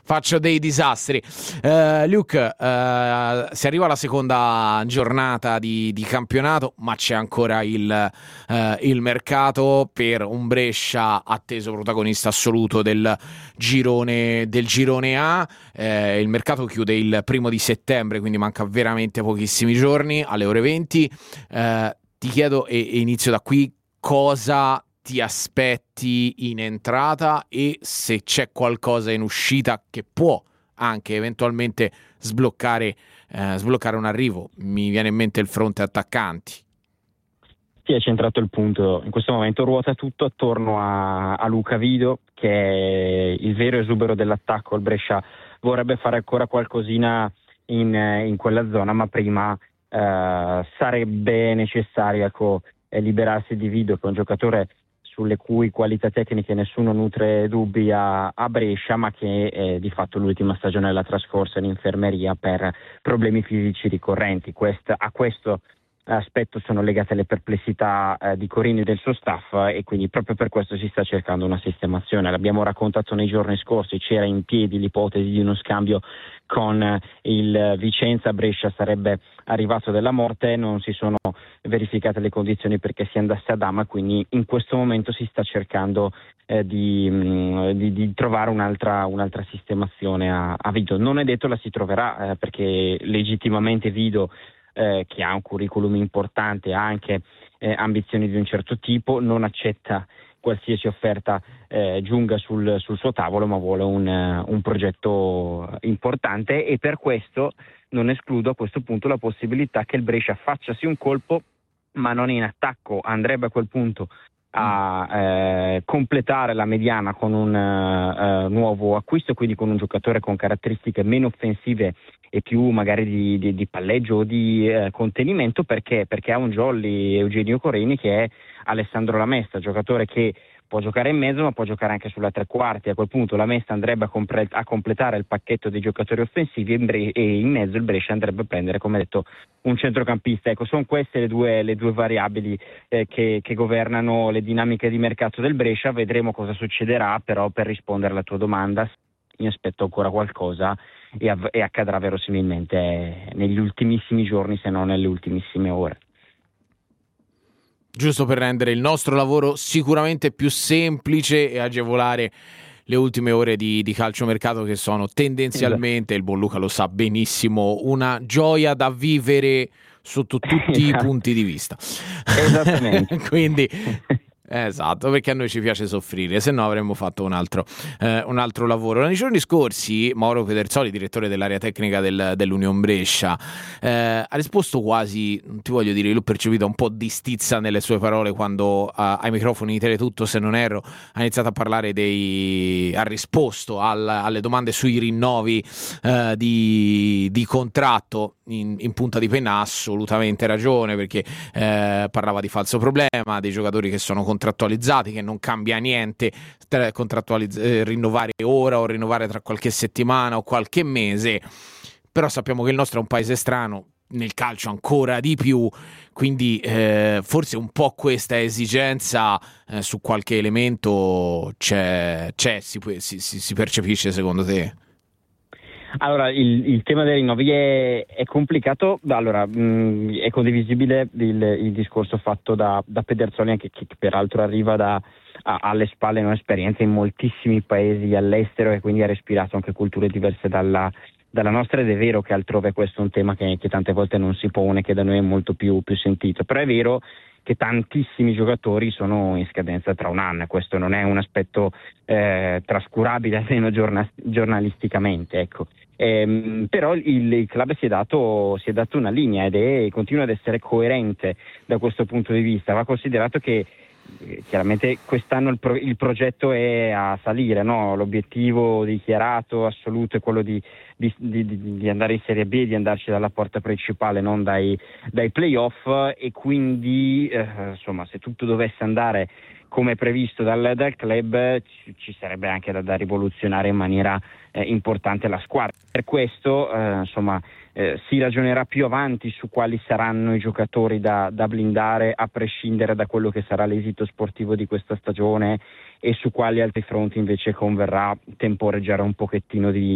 faccio dei disastri. Luke, si arriva alla seconda giornata di campionato, ma c'è ancora il mercato per un Brescia atteso protagonista assoluto del girone A. Il mercato chiude il 1 settembre, quindi manca veramente pochissimi giorni, alle ore 20. Ti chiedo, e inizio da qui, cosa ti aspetti in entrata e se c'è qualcosa in uscita che può anche eventualmente sbloccare un arrivo. Mi viene in mente il fronte attaccanti. Sì, hai centrato il punto. In questo momento ruota tutto attorno a Luca Vido, che è il vero esubero dell'attacco. Il Brescia vorrebbe fare ancora qualcosina in quella zona, ma prima sarebbe necessario liberarsi di Vido, che è un giocatore sulle cui qualità tecniche nessuno nutre dubbi a Brescia, ma che di fatto l'ultima stagione l'ha trascorsa in infermeria per problemi fisici ricorrenti. A questo aspetto sono legate le perplessità di Corini e del suo staff, e quindi proprio per questo si sta cercando una sistemazione. L'abbiamo raccontato nei giorni scorsi, c'era in piedi l'ipotesi di uno scambio con il Vicenza. Brescia sarebbe arrivato della morte, non si sono verificate le condizioni perché si andasse ad Ama, quindi in questo momento si sta cercando di trovare un'altra sistemazione a Vido. Non è detto la si troverà, perché legittimamente Vido, che ha un curriculum importante, ha anche ambizioni di un certo tipo, non accetta qualsiasi offerta giunga sul suo tavolo, ma vuole un progetto importante, e per questo non escludo a questo punto la possibilità che il Brescia faccia sì un colpo, ma non in attacco. Andrebbe a quel punto a completare la mediana con un nuovo acquisto, quindi con un giocatore con caratteristiche meno offensive e più magari di palleggio o di contenimento, perché ha un jolly Eugenio Corini che è Alessandro Lamesta, giocatore che può giocare in mezzo ma può giocare anche sulla tre quarti. A quel punto Lamesta andrebbe a completare il pacchetto dei giocatori offensivi, e in mezzo il Brescia andrebbe a prendere, come detto, un centrocampista. Ecco, sono queste le due variabili che governano le dinamiche di mercato del Brescia. Vedremo cosa succederà, però per rispondere alla tua domanda mi aspetto ancora qualcosa, e accadrà verosimilmente negli ultimissimi giorni, se non nelle ultimissime ore. Giusto per rendere il nostro lavoro sicuramente più semplice e agevolare le ultime ore di calciomercato, che sono tendenzialmente, il buon Luca lo sa benissimo, una gioia da vivere sotto tutti i punti di vista. Esattamente. Quindi esatto, perché a noi ci piace soffrire, se no avremmo fatto un altro lavoro. Nei giorni scorsi Mauro Pedersoli, direttore dell'area tecnica dell'Union Brescia, ha risposto quasi, non ti voglio dire, l'ho percepito un po' di stizza nelle sue parole quando ai microfoni di Teletutto, se non erro, ha iniziato a parlare ha risposto alle domande sui rinnovi di contratto. In punta di penna ha assolutamente ragione, perché parlava di falso problema, dei giocatori che sono contrattualizzati, che non cambia niente rinnovare ora o rinnovare tra qualche settimana o qualche mese, però sappiamo che il nostro è un paese strano, nel calcio ancora di più, quindi forse un po' questa esigenza su qualche elemento c'è, si percepisce, secondo te? Allora, il tema dei rinnovi è complicato. Allora, è condivisibile il discorso fatto da Pedersoli, che peraltro arriva alle spalle un'esperienza in moltissimi paesi all'estero, e quindi ha respirato anche culture diverse dalla nostra, ed è vero che altrove questo è un tema che tante volte non si pone, che da noi è molto più sentito, però è vero che tantissimi giocatori sono in scadenza tra un anno, e questo non è un aspetto trascurabile, almeno giornalisticamente, ecco. Però il club si è dato una linea, ed continua ad essere coerente da questo punto di vista. Va considerato che chiaramente quest'anno il progetto è a salire, no? L'obiettivo dichiarato assoluto è quello di andare in Serie B, di andarci dalla porta principale, non dai playoff, e quindi insomma, se tutto dovesse andare come previsto dal club, ci sarebbe anche da rivoluzionare in maniera importante la squadra. Per questo si ragionerà più avanti su quali saranno i giocatori da blindare, a prescindere da quello che sarà l'esito sportivo di questa stagione, e su quali altri fronti invece converrà temporeggiare un pochettino di